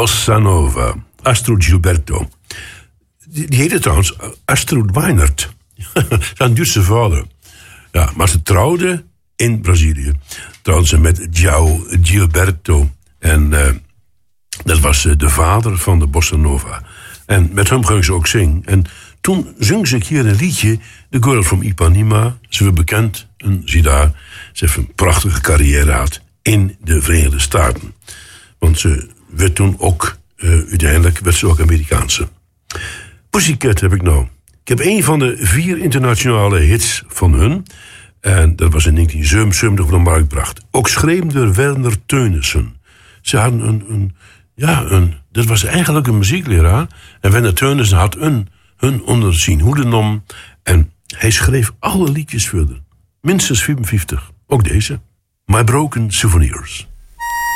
Bossa Nova, Astrud Gilberto. Die heette trouwens Astrud Weinert. Zijn Duitse vader. Ja, maar ze trouwde in Brazilië. Trouwde ze met João Gilberto. En dat was de vader van de Bossa Nova. En met hem ging ze ook zingen. En toen zong ze hier een liedje, The Girl from Ipanema. Ze werd bekend, en zie daar, ze heeft een prachtige carrière gehad in de Verenigde Staten. Want ze werd toen ook, uiteindelijk werd ze ook Amerikaanse. Pussycat heb ik nou. Ik heb een van de 4 internationale hits van hun. En dat was in 1977 op de markt gebracht. Ook geschreven door Werner Teunissen. Ze hadden dat was eigenlijk een muziekleraar. En Werner Teunissen had hun onder zijn hoede genomen. En hij schreef alle liedjes verder. Minstens 55. Ook deze. My Broken Souvenirs.